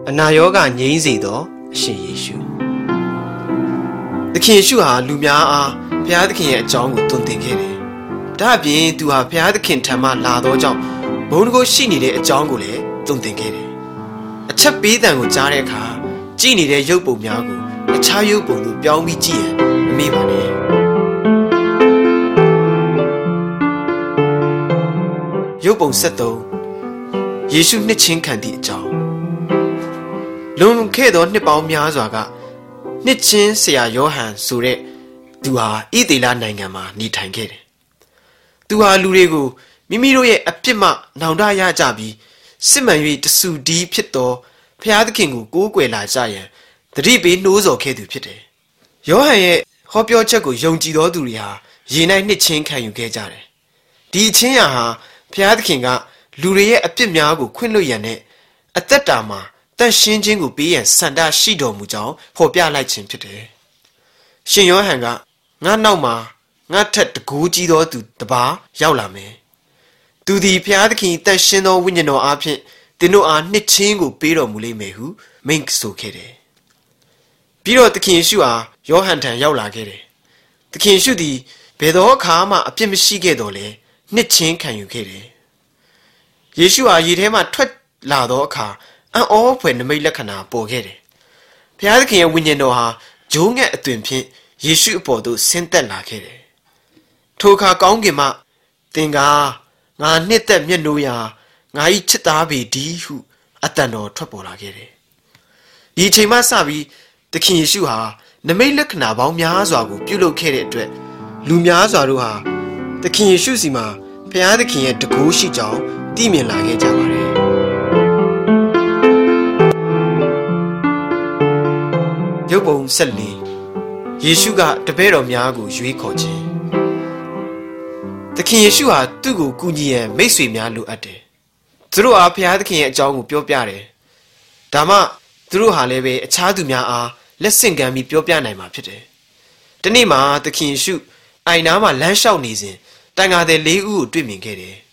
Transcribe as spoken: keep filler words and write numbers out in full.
အနာရောဂါငြိမ်းစေသောအရှင်ယေရှုသခင်ယေရှုဟာလူများအားဘုရားသခင်ရဲ့အကြောင်းကိုသွန်သင်ခဲ့တယ်။ဒါ့အပြင်သူဟာဘုရားသခင်ထံမှလာသောကြောင့်ဘုန်းတော်ရှိနေတဲ့အကြောင်းကိုလည်းသွန်သင်ခဲ့တယ်။အချက်ပေးတန်ကိုကြားတဲ့အခါကြည်နေတဲ့ရုပ်ပုံများကိုအခြားရုပ်ပုံတို့ပြောင်းပြီးကြည့်ရင်မမေ့ပါနဲ့။ရုပ်ပုံဆက်သုံးယေရှုနှစ်ချင်းခံသည့်အကြောင်းလွန်ခဲ့သောနှစ်ပေါင်းများစွာကနှစ်ချင်းဆရာယောဟန်ဆိုတဲ့သူဟာဣသေလနိုင်ငံမှာနေထိုင်ခဲ့တယ်။သူဟာလူတွေကိုမိမိတို့ရဲ့အပြစ်မှနောင်တရကြပြီးစစ်မှန်၍တဆူဒီဖြစ်သောဘုရားသခင်ကိုကိုးကွယ်လာကြရန်တတိပေးနှိုးဆော်ခဲ့သူဖြစ်တယ်။ယောဟန်ရဲ့ဟောပြောချက်ကိုယုံကြည်သောသူတွေဟာရေ၌နှစ်ချင်းခံယူခဲ့ကြတယ်။ဒီအချင်းရာဟာဘုရားသခင်ကလူတွေရဲ့အပြစ်များကိုခွင့်လွှတ်ရန်နဲ့အသက်တာမှာတန်ရှင်းခြင်းကိုပေးရန်စန္ဒရှိတော်မူကြောင်းဖော်ပြလိုက်ခြင်းဖြစ်တယ်။ရှင်ယောဟန်ကငါနောက်မှာငါထက်တကူးကြီးသောသူတပါးရောက်လာမယ်။သူသည်ဘုရားသခင်တန်ရှင်းသောဝိညာဉ်တော်အားဖြင့်သင်တို့အားနှစ်ချင်းကိုပေးတော်မူလိမ့်မယ်ဟုမိန့်ဆိုခဲ့တယ်။ပြီးတော့သခင်ယေရှုအားယောဟန်ထံရောက်လာခဲ့တယ်။သခင်ယေရှုသည်ဘယ်သောအခါမှအပြစ်မရှိခဲ့တော်လဲနှစ်ချင်းခံယူခဲ့တယ်။ယေရှုဟာရေထဲမှထွက်လာသောအခါအံ့ဩဖွယ်နမိတ်လက္ခဏာပေါ်ခဲ့တယ်။ဘုရားသခင်ရဲ့ဝိညာဉ်တော်ဟာဂျိုးငှက်အသွင်ဖြင့်ယေရှုအပေါ်သို့ဆင်းသက်လာခဲ့တယ်။ထိုအခါကောင်းကင်မှသင်ကားငါနှစ်သက်မျက်နှိုးရာငါ၏ချစ်သားပေဒီဟုအတန်တော်ထွက်ပေါ်လာခဲ့တယ်။ဒီအချိန်မှစပြီးသခင်ယေရှုဟာနမိတ်လက္ခဏာပေါင်းများစွာကိုပြုလုပ်ခဲ့တဲ့အတွက်လူများစွာတို့ဟာသခင်ယေရှုစီမှာဘုရားသခင်ရဲ့တကူးရှိကြောင်းသိမြင်လာခဲ့ကြပါတယ်။ရုပ်ပုံဆက်လေးယေရှုကတပည့်တော်များကိုရွေးခေါ်ခြင်းသခင်ယေရှုဟာသူ့ကိုကူညီရန်မိတ်ဆွေများလိုအပ်တယ်။သူတို့အားဘုရားသခင်ရဲ့အကြောင်းကိုပြောပြတယ်။ဒါမှသူတို့ဟာလည်းပဲအခြားသူများအားလက်ဆင့်ကမ်းပြီးပြောပြနိုင်မှာဖြစ်တယ်။ဒီနေ့မှာသခင်ယေရှုအိုင်နာမှာလမ်းလျှောက်နေစဉ်တန်ဃာသည်လေးဦးကိုတွေ့မြင်ခဲ့တယ်